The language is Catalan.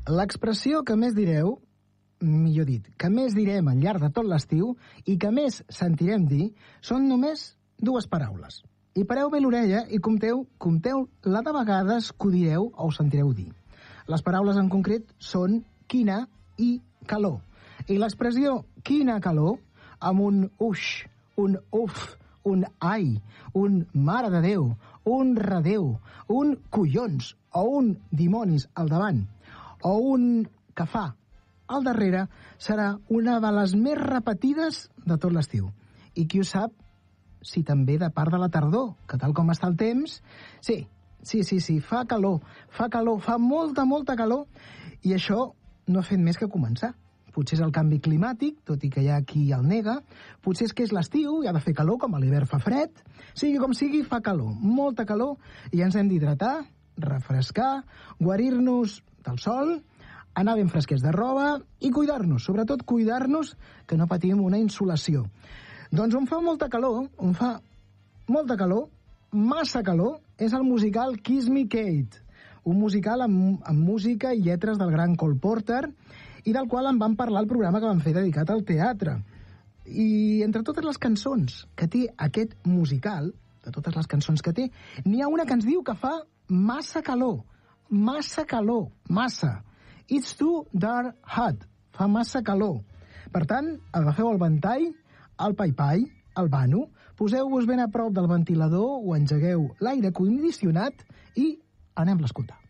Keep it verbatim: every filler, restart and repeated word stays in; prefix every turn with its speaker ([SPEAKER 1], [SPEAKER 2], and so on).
[SPEAKER 1] L'expressió que més direu, millor dit, que més direm al llarg de tot l'estiu i que més sentirem dir són només dues paraules. I pareu bé l'orella i compteu, compteu la de vegades que ho direu o ho sentireu dir. Les paraules en concret són quina i calor. I l'expressió quina calor, amb un uix, un uf, un ai, un mare de Déu, un redeu, un collons o un dimonis al davant, o un que fa al darrere, serà una de les més repetides de tot l'estiu. I qui ho sap, si també de part de la tardor, que tal com està el temps, sí, sí, sí, sí, fa calor, fa calor, fa molta, molta calor, i això no ha fet més que començar. Potser és el canvi climàtic, tot i que hi ha qui el nega. Potser és que és l'estiu i ha de fer calor, com a l'hivern fa fred. Sigui com sigui, fa calor, molta calor, i ens hem d'hidratar, refrescar, guarir-nos del sol, anar ben fresquets de roba i cuidar-nos, sobretot cuidar-nos que no patim una insolació. Doncs on fa molta calor, on fa molta calor, massa calor, és el musical Kiss Me Kate, un musical amb, amb música i lletres del gran Cole Porter, i del qual en vam parlar al programa que vam fer dedicat al teatre. I entre totes les cançons que té aquest musical, de totes les cançons que té, n'hi ha una que ens diu que fa massa calor, massa calor, massa. It's too dark hot, fa massa calor. Per tant, agafeu el ventall, el pai-pai, el vano, poseu-vos ben a prop del ventilador o engegueu l'aire condicionat i anem-la a escoltar.